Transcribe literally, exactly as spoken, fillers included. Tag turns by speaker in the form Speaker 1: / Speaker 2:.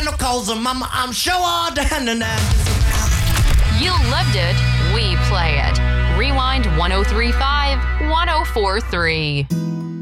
Speaker 1: no calls on mama, I'm sure all down and down.
Speaker 2: You lived it, we play it. Rewind one oh three point five, one oh four point three.